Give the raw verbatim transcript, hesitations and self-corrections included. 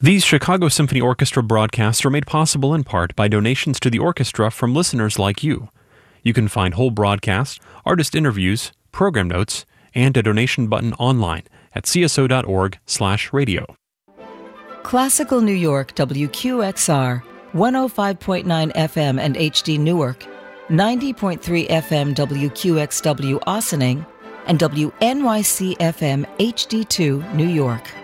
These Chicago Symphony Orchestra broadcasts are made possible in part by donations to the orchestra from listeners like you. You can find whole broadcasts, artist interviews, program notes, and a donation button online at c s o dot org slash radio. Classical New York W Q X R, one oh five point nine F M and H D Newark, ninety point three F M W Q X W Ossining, and W N Y C F M H D two New York.